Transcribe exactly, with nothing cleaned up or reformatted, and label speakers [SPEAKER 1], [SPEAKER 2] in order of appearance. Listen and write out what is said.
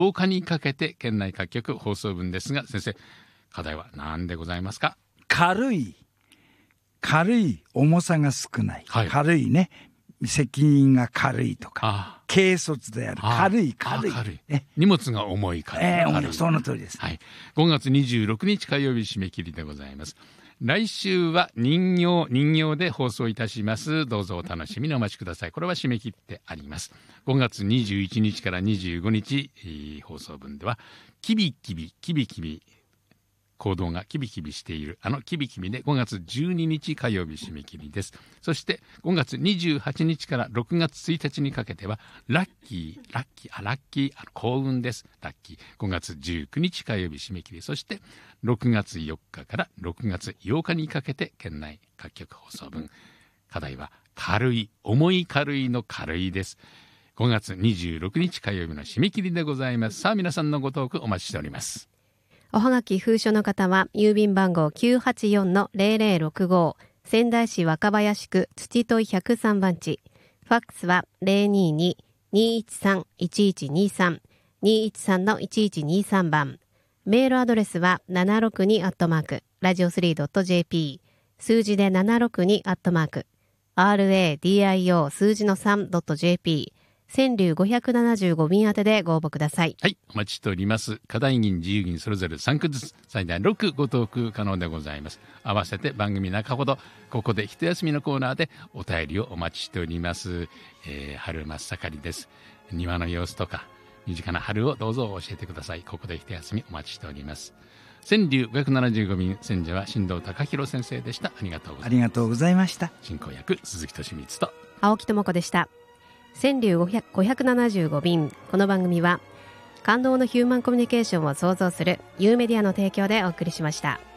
[SPEAKER 1] とおかにかけて県内各局放送分ですが、先生、課題は何でございますか？
[SPEAKER 2] 軽い軽い重さが少ない、はい、軽いね、責任が軽いとか、軽率である、軽い軽い、軽い、ね、
[SPEAKER 1] 荷物が重い軽い、
[SPEAKER 2] えー、軽い、その通りです、
[SPEAKER 1] はい、ごがつにじゅうろくにち火曜日締め切りでございます。来週は人形人形で放送いたします。どうぞお楽しみにお待ちください。これは締め切ってあります。ごがつにじゅういちにちからにじゅうごにち、えー、放送分ではキビキビキビキビ行動がキビキビしているあのキビキビでごがつじゅうににち火曜日締め切りです。そしてごがつにじゅうはちにちからろくがつついたちにかけてはラッキーラッキーあラッキーあの幸運です。ラッキーごがつじゅうくにち火曜日締め切り、そしてろくがつよっかからろくがつようかにかけて県内各局放送分。課題は軽い、重い軽いの軽いです。ごがつにじゅうろくにち火曜日の締め切りでございます。さあ皆さんのご投句お待ちしております。
[SPEAKER 3] おはがき封書の方は郵便番号 きゅうはちよんのゼロゼロろくご 仙台市若林区土戸ひゃくさんばんち、ファックスは ゼロにーにーにーいちさんいちいちにさん にーいちさんのいちいちにさんばん、メールアドレスはななろくにアットマークラジオスリードットジェーピー、 数字でななろくにアットマーク ラディオ 数字の さんドットジェーピー、川柳ごひゃくななじゅうごびん宛てでご応募ください。
[SPEAKER 1] はい、お待ちしております。課題銀、自由銀それぞれさんくずつ、最大ろくご投句可能でございます。合わせて番組中ほどここで一休みのコーナーでお便りをお待ちしております。えー、春真っ盛りです。庭の様子とか身近な春をどうぞ教えてください。ここで一休みお待ちしております。川柳ごひゃくななじゅうごびん、選者は新藤貴弘先生でした。ありがとうございます。
[SPEAKER 2] ありがとうございました。
[SPEAKER 1] 進行役鈴木俊光と
[SPEAKER 3] 青木智子でした。川柳ごひゃくななじゅうごびん、この番組は感動のヒューマンコミュニケーションを創造するユーメディアの提供でお送りしました。